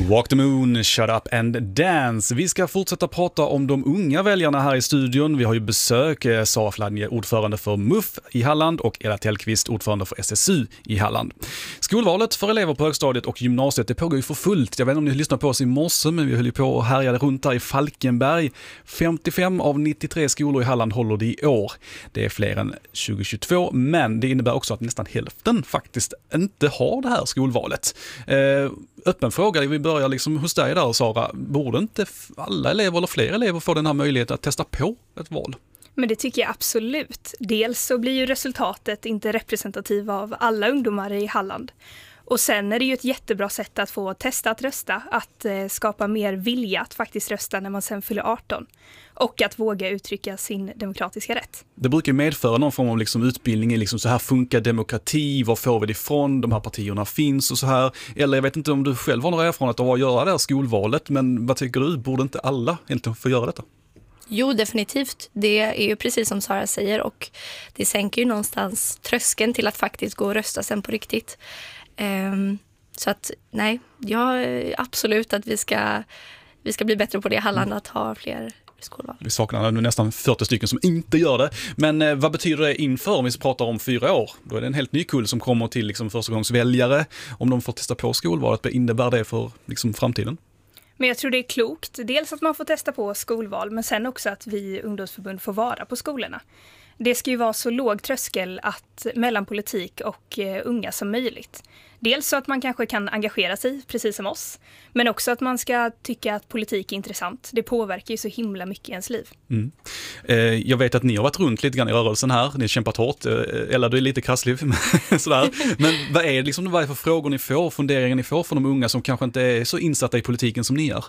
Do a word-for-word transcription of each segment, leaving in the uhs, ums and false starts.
Walk the moon, shut up and dance. Vi ska fortsätta prata om de unga väljarna här i studion. Vi har ju besök, Sara Fladnje, ordförande för M U F i Halland, och Ella Tellqvist, ordförande för S S U i Halland. Skolvalet för elever på högstadiet och gymnasiet, det pågår ju för fullt. Jag vet inte om ni lyssnade på oss i morse, men vi höll ju på och härjade runt där i Falkenberg. femtiofem av nittiotre skolor i Halland håller det i år. Det är fler än tjugohundratjugotvå, men det innebär också att nästan hälften faktiskt inte har det här skolvalet. Eh, öppen fråga, vi börjar liksom hos dig där, Sara. Borde inte alla elever eller fler elever få den här möjligheten att testa på ett val? Men det tycker jag absolut. Dels så blir ju resultatet inte representativt av alla ungdomar i Halland. Och sen är det ju ett jättebra sätt att få testa att rösta, att eh, skapa mer vilja att faktiskt rösta när man sen fyller arton. Och att våga uttrycka sin demokratiska rätt. Det brukar medföra någon form av liksom utbildning i liksom så här funkar demokrati, var får vi det ifrån, de här partierna finns och så här. Eller jag vet inte om du själv har några erfarenhet av att göra det här skolvalet, men vad tycker du, borde inte alla egentligen få göra detta? Jo, definitivt. Det är ju precis som Sara säger, och det sänker ju någonstans tröskeln till att faktiskt gå och rösta sen på riktigt. Um, så att nej, ja, absolut att vi ska, vi ska bli bättre på det i Halland, att ha fler skolval. Vi saknar nu nästan fyrtio stycken som inte gör det. Men eh, vad betyder det inför, om vi pratar om fyra år? Då är det en helt ny kull som kommer till liksom, förstagångsväljare. Om de får testa på skolvalet, vad innebär det för liksom, framtiden? Men jag tror det är klokt. Dels att man får testa på skolval, men sen också att vi ungdomsförbund får vara på skolorna. Det ska ju vara så låg tröskel att mellan politik och eh, unga som möjligt. Dels så att man kanske kan engagera sig, precis som oss. Men också att man ska tycka att politik är intressant. Det påverkar ju så himla mycket i ens liv. Mm. Eh, jag vet att ni har varit runt lite grann i rörelsen här. Ni har kämpat hårt. Eh, eller du är lite krasslig. Sådär. Men vad är det liksom, vad är det för frågor ni får, funderingar ni får från de unga som kanske inte är så insatta i politiken som ni är?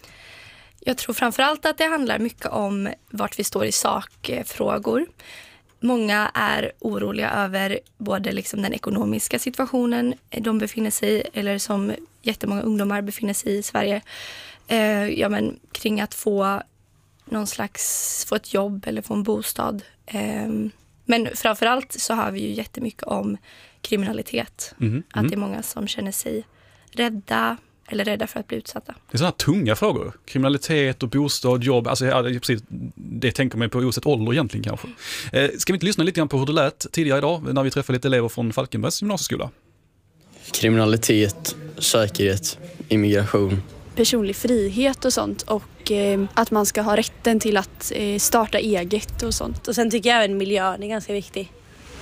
Jag tror framförallt att det handlar mycket om vart vi står i sakfrågor. Många är oroliga över både liksom den ekonomiska situationen de befinner sig i, eller som jättemånga ungdomar befinner sig i Sverige. Eh, ja, men kring att få någon slags, få ett jobb eller få en bostad. Eh, men framförallt så har vi ju jättemycket om kriminalitet. Mm. Att Mm. det är många som känner sig rädda eller rädda för att bli utsatta. Det är sådana tunga frågor. Kriminalitet och bostad, jobb. Alltså, ja, det, är precis, det tänker man på oavsett ålder egentligen kanske. Eh, ska vi inte lyssna lite grann på hur det lät tidigare idag när vi träffade lite elever från Falkenbergs gymnasieskola? Kriminalitet, säkerhet, immigration. Personlig frihet och sånt, och eh, att man ska ha rätten till att eh, starta eget och sånt. Och sen tycker jag även miljön är ganska viktig.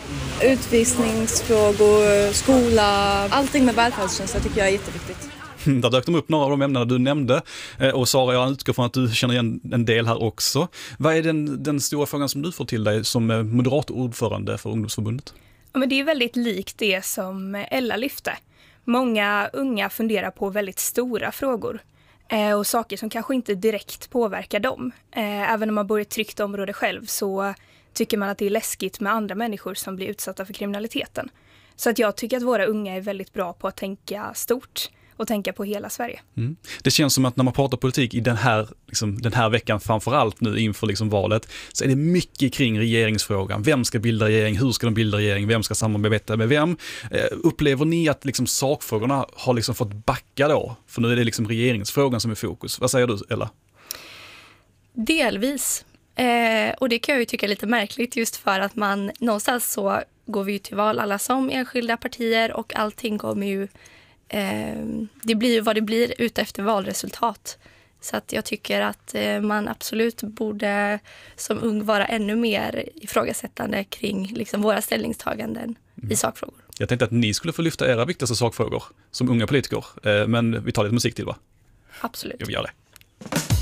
Utvisningsfrågor, skola, allting med välfärdstjänster tycker jag är jätteviktigt. Där dök de upp några av de ämnena du nämnde. Och Sara, jag utgår från att du känner igen en del här också. Vad är den, den stora frågan som du får till dig som moderat ordförande för ungdomsförbundet? Ja, men det är väldigt likt det som Ella lyfte. Många unga funderar på väldigt stora frågor. Eh, och saker som kanske inte direkt påverkar dem. Eh, även om man bor i ett tryggt område själv så tycker man att det är läskigt med andra människor som blir utsatta för kriminaliteten. Så att jag tycker att våra unga är väldigt bra på att tänka stort och tänka på hela Sverige. Mm. Det känns som att när man pratar politik i den här, liksom, den här veckan, framförallt nu inför liksom, valet, så är det mycket kring regeringsfrågan. Vem ska bilda regering? Hur ska de bilda regering? Vem ska samarbeta med vem? Eh, upplever ni att liksom, sakfrågorna har liksom, fått backa då? För nu är det liksom, regeringsfrågan som är fokus. Vad säger du, Ella? Delvis. Eh, och det kan jag ju tycka är lite märkligt, just för att man någonstans så går vi ju till val alla som enskilda partier, och allting kommer ju eh, det blir ju vad det blir ute efter valresultat. Så att jag tycker att eh, man absolut borde som ung vara ännu mer ifrågasättande kring liksom, våra ställningstaganden mm. i sakfrågor. Jag tänkte att ni skulle få lyfta era viktigaste sakfrågor som unga politiker, eh, men vi tar lite musik till, va? Absolut. Jag vill göra det.